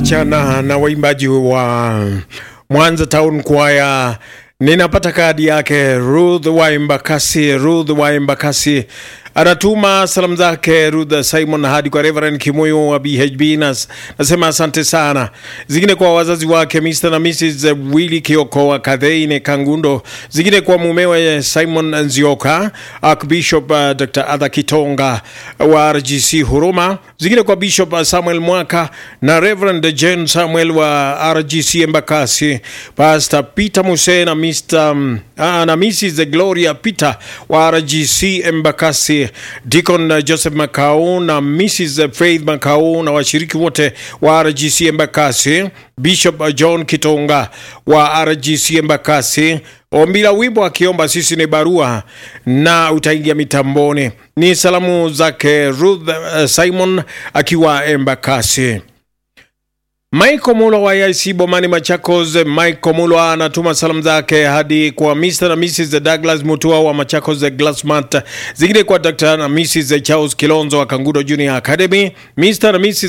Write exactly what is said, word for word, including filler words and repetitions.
tukiachana na waimbaji wa Mwanza Town Choir, ninapata kadi yake Ruth wa Embakasi. Ruth wa Embakasi anatuma salamu zake Ruth Simon hadi kwa Reverend Kimoyo wa B H B, nas, nasema asante sana. Zingine kwa wazazi wake Mister na Missus Willy Kioko wa Kadheine Kangundo, zingine kwa mumewe Simon Nzioka, Archbishop uh, Doctor Adha Kitonga wa R G C Huruma, zingine kwa Bishop Samuel Mwaka na Reverend Jane Samuel wa R G C Embakasi, Pastor Peter Muse na Mister um, uh, na Missus Gloria Peter wa R G C Embakasi, Deacon Joseph Makau na Missus Faith Makau na washiriki wote wa R G C Embakasi, Bishop John Kitonga wa R G C Embakasi. Ombila wimbo akiomba sisi ni barua na utaingia mitamboni. Ni salamu zake Ruth uh, Simon akiwa Embakasi. Michael Mulo wa I C Bomani Machakos. Michael Mulo anatuma salamu zake hadi kwa Mister na Missus Douglas Mutua wa Machakos Glassmart, zingine kwa Doctor na Missus Charles Kilonzo wa Kangudo Junior Academy, Mister na Missus